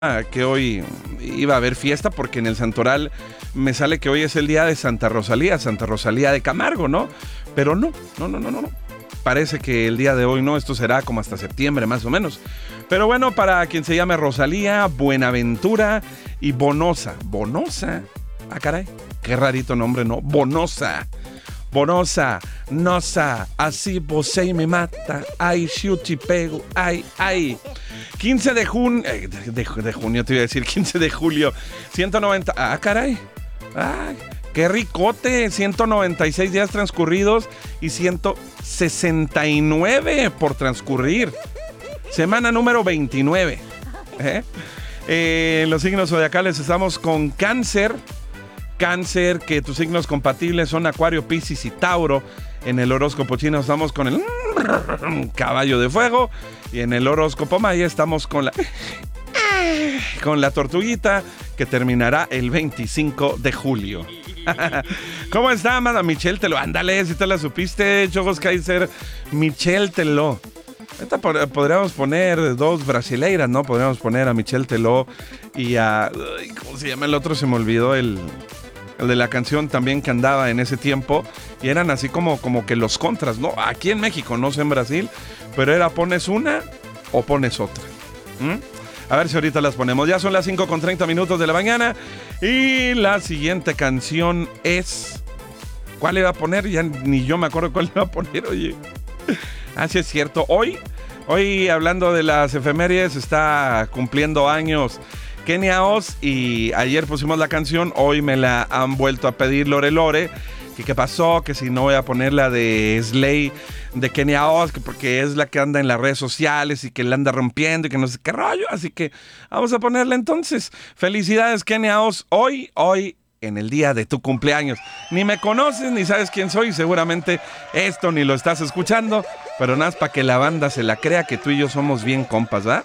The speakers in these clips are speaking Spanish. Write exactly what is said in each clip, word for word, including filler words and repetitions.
que hoy iba a haber fiesta porque en el Santoral me sale que hoy es el día de Santa Rosalía, Santa Rosalía de Camargo, ¿no? Pero no, no, no, no, no, no. Parece que el día de hoy no, esto será como hasta septiembre más o menos. Pero bueno, para quien se llame Rosalía, Buenaventura y Bonosa. ¿Bonosa? Ah, caray, qué rarito nombre, ¿no? Bonosa. Bonosa, nosa, así vosé me mata, ay, chuchi pego, ay, ay. quince de junio, eh, de, de, de junio te iba a decir, quince de julio, ciento noventa, ah, caray, ay, qué ricote, ciento noventa y seis días transcurridos y ciento sesenta y nueve por transcurrir. Semana número veintinueve. ¿eh? Eh, los signos zodiacales estamos con Cáncer. Cáncer, que tus signos compatibles son Acuario, Piscis y Tauro. En el horóscopo chino estamos con el caballo de fuego. Y en el horóscopo maya estamos con la con la tortuguita, que terminará el veinticinco de julio. ¿Cómo está, amada Michelle Teló? Ándale, si te la supiste, Chogos Kaiser. Michelle Teló. Esta podríamos poner dos brasileiras, ¿no? Podríamos poner a Michelle Teló y a... ¿Cómo se llama el otro? Se me olvidó el... El de la canción también que andaba en ese tiempo. Y eran así como, como que los contras, ¿no? Aquí en México, no sé en Brasil. Pero era pones una o pones otra. ¿Mm? A ver si ahorita las ponemos. Ya son las cinco con treinta minutos de la mañana. Y la siguiente canción es... ¿Cuál iba a poner? Ya ni yo me acuerdo cuál iba a poner, oye. Así es cierto. Hoy, hoy hablando de las efemérides, está cumpliendo años Kenia Oz, y ayer pusimos la canción, hoy me la han vuelto a pedir Lore Lore, que qué pasó, que si no voy a poner la de Slay de Kenia Oz, que porque es la que anda en las redes sociales y que la anda rompiendo y que no sé qué rollo, así que vamos a ponerla entonces. Felicidades, Kenia Oz, hoy, hoy, en el día de tu cumpleaños. Ni me conoces, ni sabes quién soy, seguramente esto ni lo estás escuchando, pero nada más para que la banda se la crea que tú y yo somos bien compas, ¿verdad?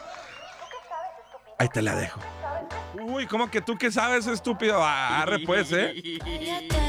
Ahí te la dejo. Uy, ¿cómo que tú qué sabes, estúpido? Arre pues, ¿eh?